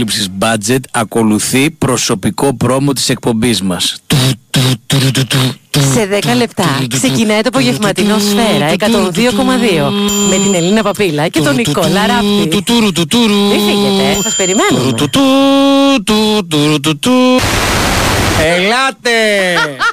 έλλειψης budget ακολουθεί προσωπικό πρόμο της εκπομπής μας. Σε 10 λεπτά ξεκινάει το απογευματινό Σφαίρα 102,2 με την Ελίνα Παπίλα και τον Νικόλα Ράπτη. Μην φύγετε, σας περιμένουμε. Ελάτε!